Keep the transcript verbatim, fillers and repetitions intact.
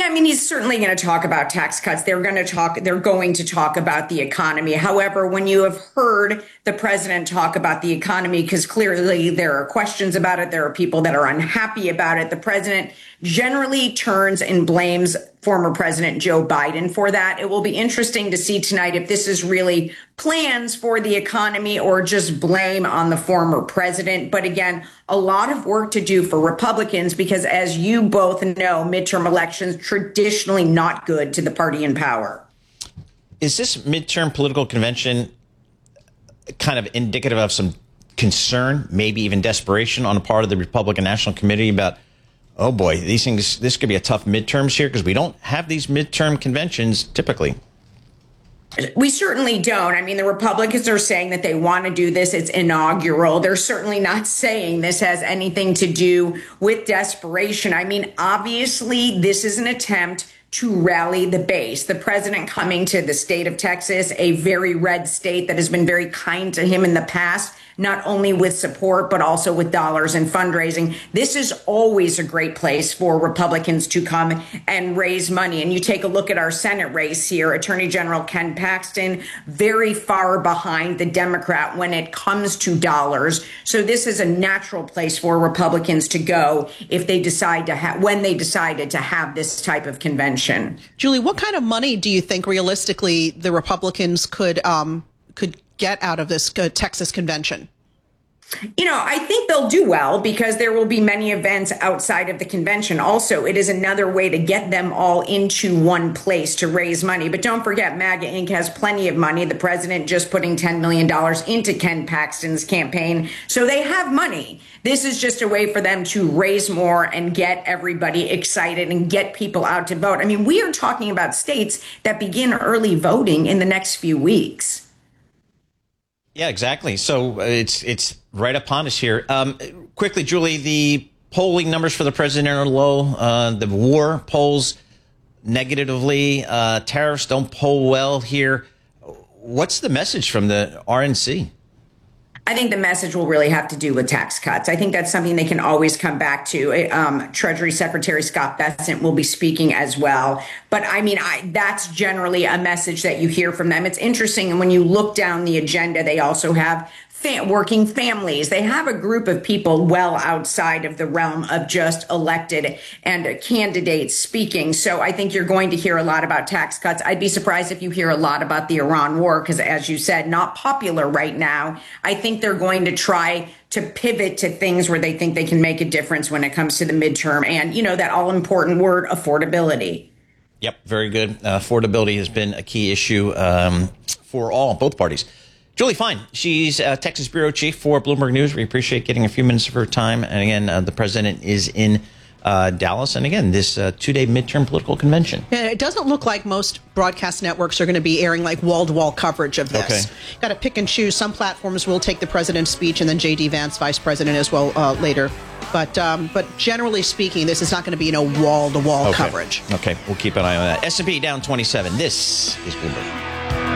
I mean, he's certainly going to talk about tax cuts. They're going to talk, they're going to talk about the economy. However, when you have heard the president talk about the economy, because clearly there are questions about it, there are people that are unhappy about it, the president generally turns and blames former President Joe Biden for that. It will be interesting to see tonight if this is really plans for the economy or just blame on the former president. But again, a lot of work to do for Republicans because, as you both know, midterm elections traditionally not good to the party in power. Is this midterm political convention kind of indicative of some concern, maybe even desperation on the part of the Republican National Committee about, oh boy, these things, this could be a tough midterms here because we don't have these midterm conventions typically? We certainly don't. I mean, the Republicans are saying that they want to do this. It's inaugural. They're certainly not saying this has anything to do with desperation. I mean, obviously, this is an attempt to rally the base. The president coming to the state of Texas, a very red state that has been very kind to him in the past, not only with support, but also with dollars and fundraising. This is always a great place for Republicans to come and raise money. And you take a look at our Senate race here, Attorney General Ken Paxton, very far behind the Democrat when it comes to dollars. So this is a natural place for Republicans to go if they decide to have, when they decided to have this type of convention. Julie, what kind of money do you think realistically the Republicans could, um, could get out of this uh, Texas convention? You know, I think they'll do well because there will be many events outside of the convention. Also, it is another way to get them all into one place to raise money. But don't forget, MAGA Incorporated has plenty of money. The president just putting ten million dollars into Ken Paxton's campaign. So they have money. This is just a way for them to raise more and get everybody excited and get people out to vote. I mean, we are talking about states that begin early voting in the next few weeks. Yeah, exactly. So uh, it's it's right upon us here. Um, quickly, Julie, the polling numbers for the president are low. Uh, the war polls negatively. Uh, tariffs don't poll well here. What's the message from the R N C? I think the message will really have to do with tax cuts. I think that's something they can always come back to. Um, Treasury Secretary Scott Bessent will be speaking as well. But I mean, I, that's generally a message that you hear from them. It's interesting. And when you look down the agenda, they also have Fam- working families. They have a group of people well outside of the realm of just elected and candidates speaking. So I think you're going to hear a lot about tax cuts. I'd be surprised if you hear a lot about the Iran war, because as you said, not popular right now. I think they're going to try to pivot to things where they think they can make a difference when it comes to the midterm. And, you know, that all important word, affordability. Yep, very good. Uh, affordability has been a key issue um, for all, both parties. Julie Fine, she's uh, Texas Bureau Chief for Bloomberg News. We appreciate getting a few minutes of her time. And again, uh, the president is in uh, Dallas. And again, this uh, two-day midterm political convention. Yeah, it doesn't look like most broadcast networks are going to be airing like wall-to-wall coverage of this. Okay. Got to pick and choose. Some platforms will take the president's speech and then J D Vance, vice president, as well uh, later. But um, but generally speaking, this is not going to be, you know, wall-to-wall okay. coverage. Okay, we'll keep an eye on that. S and P down twenty-seven. This is Bloomberg.